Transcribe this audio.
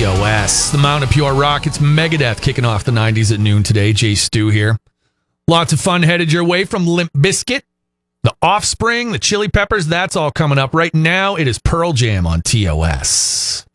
TOS. The Mount of Pure Rockets, Megadeth kicking off the 90s at noon today. Jay Stu here. Lots of fun headed your way from Limp Bizkit, The Offspring, the Chili Peppers. That's all coming up. Right now, it is Pearl Jam on TOS.